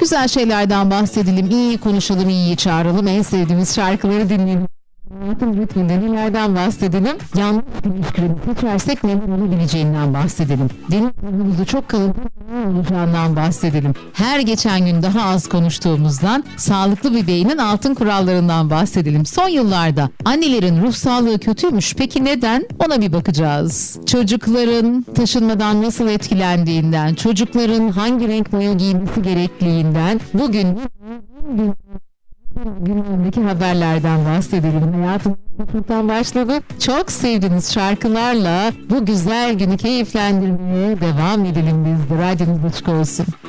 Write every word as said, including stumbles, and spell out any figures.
Güzel şeylerden bahsedelim, iyi konuşalım, iyi çağıralım, en sevdiğimiz şarkıları dinleyelim. Hayatın ritminde nelerden bahsedelim? Yanlış ilişkileri seçersek neler olabileceğinden bahsedelim. Deniz ruhumuzu çok kalın olacağından bahsedelim. Her geçen gün daha az konuştuğumuzdan, sağlıklı bir beynin altın kurallarından bahsedelim. Son yıllarda annelerin ruh sağlığı kötüymüş. Peki neden? Ona bir bakacağız. Çocukların taşınmadan nasıl etkilendiğinden, çocukların hangi renk mayo giymesi gerekliliğinden, bugün gündemdeki haberlerden bahsedelim. Hayatım çoktan başladı. Çok sevdiğiniz şarkılarla bu güzel günü keyiflendirmeye devam edelim biz de. Radyonuz açık olsun.